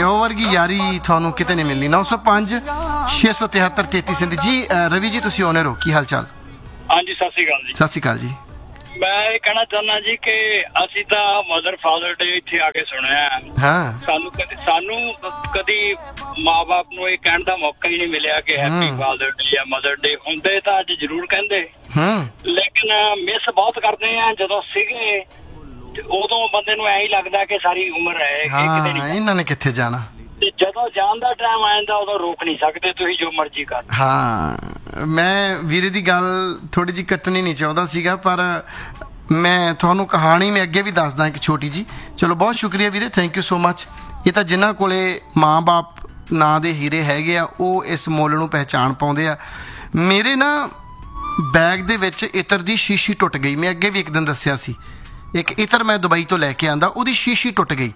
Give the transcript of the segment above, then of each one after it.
प्यो वर्गी यारी थानू किते नहीं मिलनी। 905 673 33 जी। रवि जी तुसी ओनर हो, की हाल चाल? हाँ जी, सत श्री अकाल जी। सत श्री अकाल जी। मैं ये कहना चाहना जी कि ਅਸੀਂ ਤਾਂ ਮਦਰ ਫਾਦਰ ਡੇ ਇੱਥੇ ਆ ਕੇ ਸੁਣਿਆ। ਹਾਂ, ਸਾਨੂੰ ਕਦੀ ਮਾਂ-ਬਾਪ ਨੂੰ ਇਹ ਕਹਿਣ ਦਾ ਮੌਕਾ ਹੀ ਨਹੀਂ ਮਿਲਿਆ ਕਿ ਹੈਪੀ ਫਾਦਰ ਡੇ ਜਾਂ ਮਦਰ ਡੇ। ਹੁੰਦੇ ਤਾਂ ਅੱਜ ਜ਼ਰੂਰ ਕਹਿੰਦੇ, ਲੇਕਿਨ ਮਿਸ ਬਹੁਤ ਕਰਦੇ ਆ। ਜਦੋਂ ਸੀਗੇ ਉਦੋਂ ਬੰਦੇ ਨੂੰ ਐਂ ਹੀ ਲੱਗਦਾ ਕਿ ਸਾਰੀ ਉਮਰ ਹੈ, ਕਿਤੇ ਨਹੀਂ ਇਹਨਾਂ ਨੇ ਕਿੱਥੇ ਜਾਣਾ। ਤੇ ਜਦੋਂ ਜਾਣ ਦਾ ਟਾਈਮ ਆ ਜਾਂਦਾ ਉਦੋਂ ਰੋਕ ਨਹੀਂ ਸਕਦੇ, ਤੁਸੀਂ ਜੋ ਮਰਜ਼ੀ ਕਰ। ਹਾਂ, ਮੈਂ ਵੀਰੇ ਦੀ ਗੱਲ ਥੋੜੀ ਜਿਹੀ ਕੱਟਣੀ ਨਹੀਂ ਚਾਹੁੰਦਾ ਸੀਗਾ, ਪਰ ਮੈਂ ਤੁਹਾਨੂੰ ਕਹਾਣੀ ਮੈਂ ਅੱਗੇ ਵੀ ਦੱਸਦਾ ਇੱਕ ਛੋਟੀ ਜੀ। ਚਲੋ ਬਹੁਤ ਸ਼ੁਕਰੀਆ ਵੀਰੇ, ਥੈਂਕ ਯੂ ਸੋ ਮਚ। ਇਹ ਤਾਂ ਜਿਨ੍ਹਾਂ ਕੋਲੇ ਮਾਂ-ਬਾਪ ਨਾਂ ਦੇ ਹੀਰੇ ਹੈਗੇ ਆ ਉਹ ਇਸ ਮੁੱਲ ਨੂੰ ਪਹਿਚਾਣ ਪਾਉਂਦੇ ਆ। ਮੇਰੇ ਨਾ ਬੈਗ ਦੇ ਵਿੱਚ ਇਤਰ ਦੀ ਸ਼ੀਸ਼ੀ ਟੁੱਟ ਗਈ। ਮੈਂ ਅੱਗੇ ਵੀ ਇੱਕ ਦਿਨ ਦੱਸਿਆ ਸੀ, ਇੱਕ ਇਤਰ ਮੈਂ ਦੁਬਈ ਤੋਂ ਲੈ ਕੇ ਆਂਦਾ, ਉਹਦੀ ਸ਼ੀਸ਼ੀ ਟੁੱਟ ਗਈ।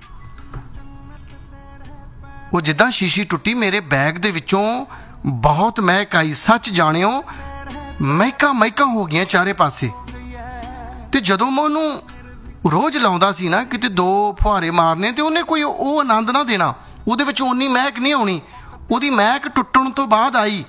ਉਹ ਜਿੱਦਾਂ ਸ਼ੀਸ਼ੀ ਟੁੱਟੀ ਮੇਰੇ ਬੈਗ ਦੇ ਵਿੱਚੋਂ ਬਹੁਤ ਮਹਿਕ ਆਈ। ਸੱਚ ਜਾਣਿਓ, ਮਹਿਕਾਂ ਹੋ ਗਈਆਂ ਚਾਰੇ ਪਾਸੇ। ਤੇ ਜਦੋਂ ਮੈਂ ਉਹਨੂੰ ਰੋਜ਼ ਲਾਉਂਦਾ ਸੀ ਨਾ, ਕਿਤੇ 2 ਫੁਹਾਰੇ ਮਾਰਨੇ ਤੇ ਉਹਨੇ ਕੋਈ ਉਹ ਆਨੰਦ ਨਾ ਦੇਣਾ, ਉਹਦੇ ਵਿੱਚ ਓਨੀ ਮਹਿਕ ਨਹੀਂ ਆਉਣੀ। ਉਹਦੀ ਮਹਿਕ ਟੁੱਟਣ ਤੋਂ ਬਾਅਦ ਆਈ।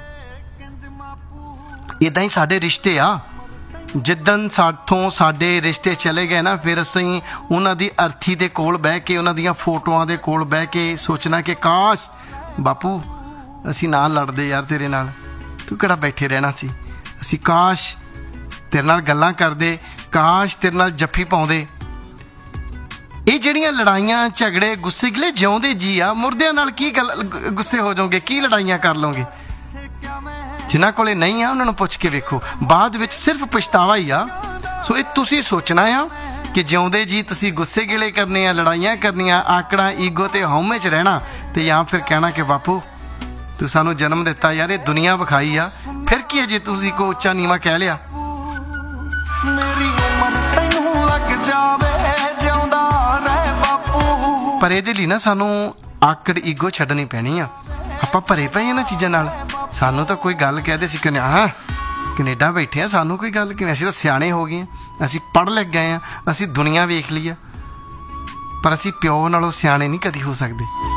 ਇੱਦਾਂ ਹੀ ਸਾਡੇ ਰਿਸ਼ਤੇ ਆ। ਜਿੱਦਣ ਸਾਥੋਂ ਸਾਡੇ ਰਿਸ਼ਤੇ ਚਲੇ ਗਏ ਨਾ, ਫਿਰ ਅਸੀਂ ਉਹਨਾਂ ਦੀ ਅਰਥੀ ਦੇ ਕੋਲ ਬਹਿ ਕੇ, ਉਹਨਾਂ ਦੀਆਂ ਫੋਟੋਆਂ ਦੇ ਕੋਲ ਬਹਿ ਕੇ ਸੋਚਣਾ ਕਿ ਕਾਸ਼ ਬਾਪੂ ਅਸੀਂ ਨਾ ਲੜਦੇ ਯਾਰ ਤੇਰੇ ਨਾਲ, ਤੂੰ ਕਿਹੜਾ ਬੈਠੇ ਰਹਿਣਾ ਸੀ। ਅਸੀਂ ਕਾਸ਼ ਤੇਰੇ ਨਾਲ ਗੱਲਾਂ ਕਰਦੇ, ਕਾਸ਼ ਤੇਰੇ ਨਾਲ ਜੱਫੀ ਪਾਉਂਦੇ। ਇਹ ਜਿਹੜੀਆਂ ਲੜਾਈਆਂ ਝਗੜੇ ਗੁੱਸੇ ਗਿਲੇ ਜਿਉਂਦੇ ਜੀ ਆ, ਮੁਰਦਿਆਂ ਨਾਲ ਕੀ ਗੱਲ ਗੁੱਸੇ ਹੋ ਜਾਓਗੇ, ਕੀ ਲੜਾਈਆਂ ਕਰ ਲਓਗੇ। ਜਿਨ੍ਹਾਂ ਕੋਲੇ ਨਹੀਂ ਆ ਉਹਨਾਂ ਨੂੰ ਪੁੱਛ ਕੇ ਵੇਖੋ, ਬਾਅਦ ਵਿੱਚ ਸਿਰਫ ਪਛਤਾਵਾ ਹੀ ਆ। ਸੋ ਇਹ ਤੁਸੀਂ ਸੋਚਣਾ ਆ ਕਿ ਜਿਉਂਦੇ ਜੀ ਤੁਸੀਂ ਗੁੱਸੇ ਗਿਲੇ ਕਰਨੇ ਆ, ਲੜਾਈਆਂ ਕਰਨੀਆਂ, ਆਕੜਾਂ ਈਗੋ ਤੇ ਹਉਮੈ 'ਚ ਰਹਿਣਾ, ਤੇ ਜਾਂ ਫਿਰ ਕਹਿਣਾ ਕਿ ਬਾਪੂ ਤੂੰ ਸਾਨੂੰ ਜਨਮ ਦਿੱਤਾ ਯਾਰ, ਇਹ ਦੁਨੀਆ ਵਿਖਾਈ ਆ, ਫਿਰ ਕੀ ਹੈ ਜੇ ਤੁਸੀਂ ਕੋ ਉੱਚਾ ਨੀਵਾਂ ਕਹਿ ਲਿਆ। ਮੇਰੀ ਉਮਰ ਤੈਨੂੰ ਲੱਗ ਜਾਵੇ ਜਿਉਂਦਾ ਰਹਿ ਬਾਪੂ। ਪਰ ਇਹਦੇ ਲਈ ਨਾ ਸਾਨੂੰ ਆਕੜ ਈਗੋ ਛੱਡਣੀ ਪੈਣੀ ਆ। ਆਪਾਂ ਭਰੇ ਪਏ ਇਹਨਾਂ ਚੀਜ਼ਾਂ ਨਾਲ। ਸਾਨੂੰ ਤਾਂ ਕੋਈ ਗੱਲ ਕਹਦੇ ਸੀ ਕਿ ਹਾਂ ਕੈਨੇਡਾ ਬੈਠੇ ਆ, ਸਾਨੂੰ ਕੋਈ ਗੱਲ ਕਿਵੇਂ, ਅਸੀਂ ਤਾਂ ਸਿਆਣੇ ਹੋ ਗਏ ਆ, ਅਸੀਂ ਪੜ੍ਹ ਲਿਖ ਗਏ ਆ, ਅਸੀਂ ਦੁਨੀਆ ਵੇਖ ਲਈ ਆ, ਪਰ ਅਸੀਂ ਪਿਓ ਨਾਲੋਂ ਸਿਆਣੇ ਨਹੀਂ ਕਦੀ ਹੋ ਸਕਦੇ।